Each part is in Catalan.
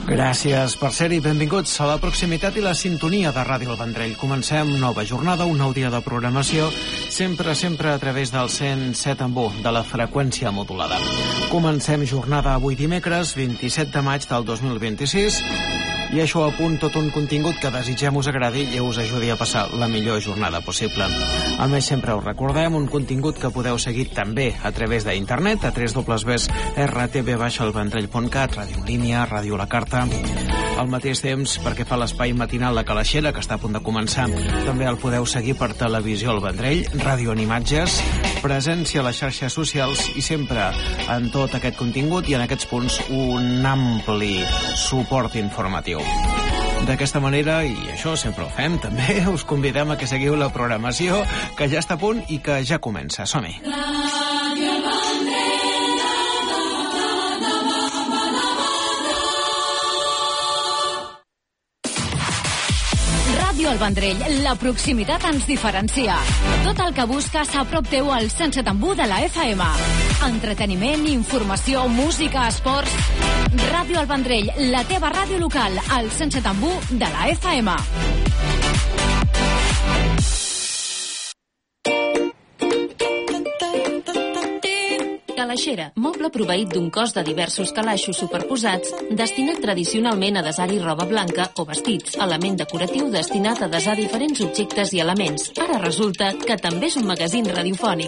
Gràcies per ser-hi, benvinguts a la proximitat i la sintonia de Ràdio El Vendrell. Comencem nova jornada, un nou dia de programació, sempre a través del 107.1 de la freqüència modulada. Comencem jornada avui dimecres, 27 de maig del 2026, i això a punt tot un contingut que desitgem us agradi i us ajudi a passar la millor jornada possible. A més, sempre us recordem un contingut que podeu seguir també a través d'internet, a www.rtv-elvendrell.cat, Ràdio en línia, Ràdio la Carta. Al mateix temps, perquè fa l'espai matinal La Calaixera, que està a punt de començar, també el podeu seguir per televisió El Vendrell, ràdio en imatges, presència a les xarxes socials i sempre en tot aquest contingut i en aquests punts un ampli suport informatiu. D'aquesta manera, i això sempre ho fem, també us convidem a que seguiu la programació, que ja està a punt i que ja comença. Som-hi! Ràdio El Vendrell, la proximitat ens diferencia. Tot el que busques a prop teu al 107.1 de la FM. Entreteniment, informació, música, esports... Ràdio El Vendrell, la teva ràdio local, al 107.1 de la FM. Calaixera, moble proveït d'un cos de diversos calaixos superposats, destinat tradicionalment a desar-hi roba blanca o vestits, element decoratiu destinat a desar diferents objectes i elements. Ara resulta que també és un magazín radiofònic.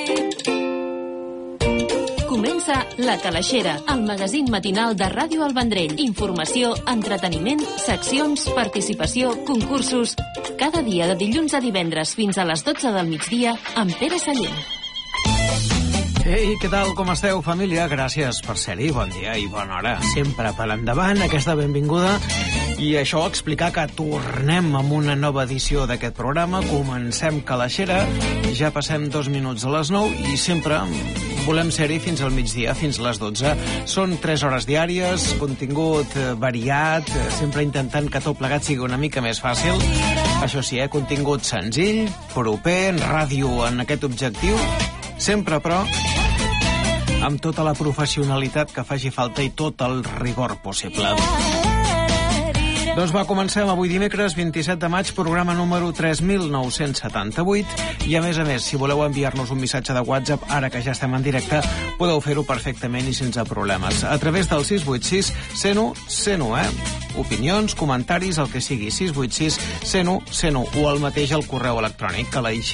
Comença La Calaixera, el magazín matinal de Ràdio El Vendrell. Informació, entreteniment, seccions, participació, concursos... Cada dia de dilluns a divendres fins a les 12 del migdia amb Pere Sallent. Ei, què tal, com esteu, família? Gràcies per ser-hi, bon dia i bona hora. Sempre per endavant, aquesta benvinguda. I això explicar que tornem amb una nova edició d'aquest programa. Comencem Calaixera, ja passem 2 minuts a les 9 i sempre volem ser-hi fins al migdia, fins a les 12. Són 3 hores diàries, contingut variat, sempre intentant que tot plegat sigui una mica més fàcil. Això sí, contingut senzill, proper, en ràdio en aquest objectiu, sempre, però, amb tota la professionalitat que faci falta i tot el rigor possible. Doncs va, comencem avui dimecres 27 de maig, programa número 3978, i a més, si voleu enviar-nos un missatge de WhatsApp, ara que ja estem en directe, podeu fer-ho perfectament i sense problemes. A través del 686 101 101, opinions, comentaris, el que sigui, 686 101 101, o el mateix al correu electrònic,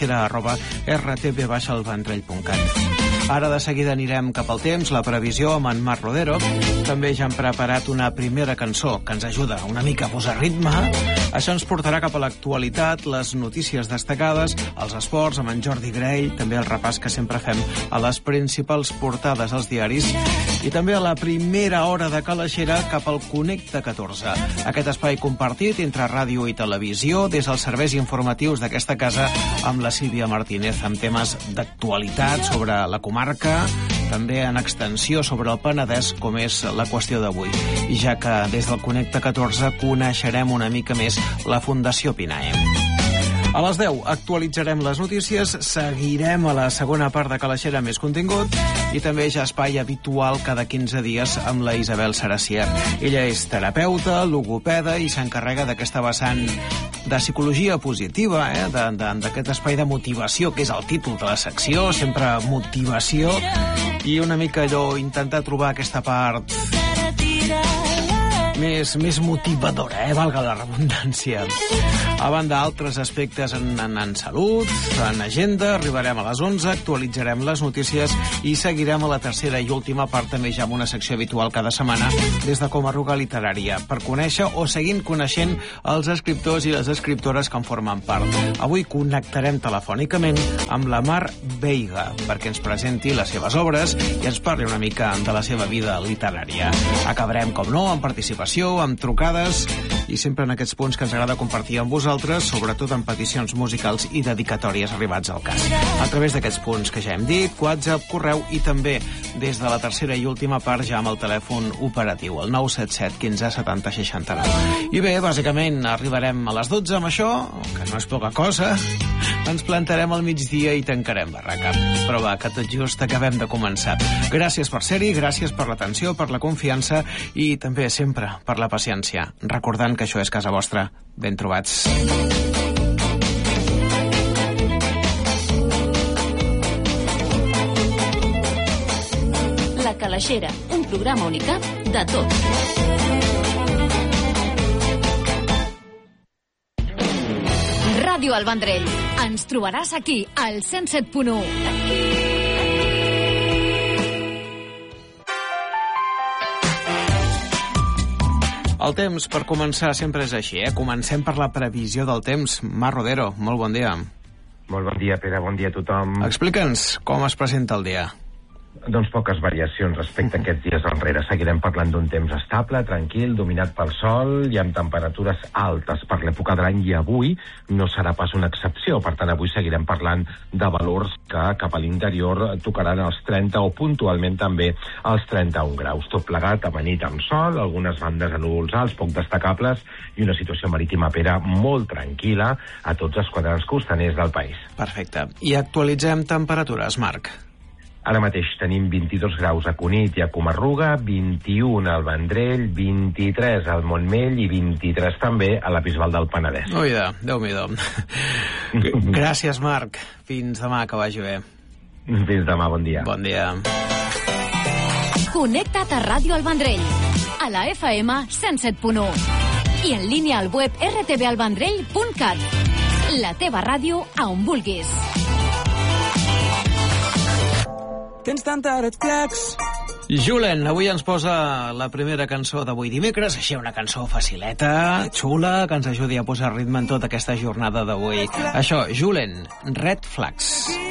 calaixera@rtv-elvendrell.cat. Ara de seguida anirem cap al temps, la previsió amb en Marc Rodero. També ja hem preparat una primera cançó que ens ajuda una mica a posar ritme. Això ens portarà cap a l'actualitat, les notícies destacades, els esports amb en Jordi Grell, també el repàs que sempre fem a les principals portades als diaris, i també a la primera hora de Calaixera cap al Connecta 14. Aquest espai compartit entre ràdio i televisió des dels serveis informatius d'aquesta casa amb la Sílvia Martínez, amb temes d'actualitat sobre la comarca, també en extensió sobre el Penedès, com és la qüestió d'avui. I ja que des del Connecta 14 coneixerem una mica més la Fundació Pinae. A les 10 actualitzarem les notícies, seguirem a la segona part de Calaixera més contingut i també ja espai habitual cada 15 dies amb la Isabel Saracià. Ella és terapeuta, logopeda i s'encarrega d'aquesta vessant de psicologia positiva, d'aquest espai de motivació, que és el títol de la secció, sempre motivació, i una mica allò intentar trobar aquesta part més motivadora, valga la redundància. A banda, altres aspectes en salut, en agenda, arribarem a les 11, actualitzarem les notícies i seguirem a la tercera i última part, també ja amb una secció habitual cada setmana, des de Com a Arruga Literària, per conèixer o seguint coneixent els escriptors i les escriptores que en formen part. Avui connectarem telefònicament amb la Mar Veiga, perquè ens presenti les seves obres i ens parli una mica de la seva vida literària. Acabarem, com no, amb participació, amb trucades i sempre en aquests punts que ens agrada compartir amb vosaltres, sobretot en peticions musicals i dedicatòries arribats al cas. A través d'aquests punts que ja hem dit, WhatsApp, correu i també des de la tercera i última part ja amb el telèfon operatiu, el 977 15 70 69. I bé, bàsicament arribarem a les 12 amb això, que no és poca cosa, Ens plantarem al migdia i tancarem barraca. Però va, que tot just acabem de començar. Gràcies per ser-hi, gràcies per l'atenció, per la confiança i també sempre per la paciència. Recordant que això és casa vostra. Ben trobats. La Calaixera, un programa Unicap de tot. Ràdio El Vendrell. Ens trobaràs aquí, al 107.1. El temps, per començar, sempre és així, Comencem per la previsió del temps. Mar Rodero, molt bon dia. Molt bon dia, Pere, bon dia a tothom. Explica'ns com es presenta el dia. Doncs poques variacions respecte a aquests dies enrere. Seguirem parlant d'un temps estable, tranquil, dominat pel sol i amb temperatures altes per l'època de l'any, i avui no serà pas una excepció. Per tant, avui seguirem parlant de valors que cap a l'interior tocaran els 30 o puntualment també els 31 graus. Tot plegat amanit amb sol, algunes bandes de núvols alts poc destacables i una situació marítima, Pere, molt tranquil·la a tots els quadrants costaners del país. Perfecte. I actualitzem temperatures, Marc. Ara mateix tenim 22 graus a Cunit i a Comarruga, 21 al Vendrell, 23 al Montmell i 23 també a la Bisbal del Penedès. Uida, Déu-m'hi-do. Gràcies, Marc. Fins demà, que vagi bé. Fins demà, bon dia. Bon dia. Connecta't a Ràdio El Vendrell, a la FM 107.1 i en línia al web rtvalvendrell.cat. La teva ràdio a on vulguis. Tens tanta hora et clacs. Julen, avui ens posa la primera cançó d'avui dimecres, així una cançó facileta, xula, que ens ajudi a posar ritme en tota aquesta jornada d'avui. Això, Julen, Red Flags.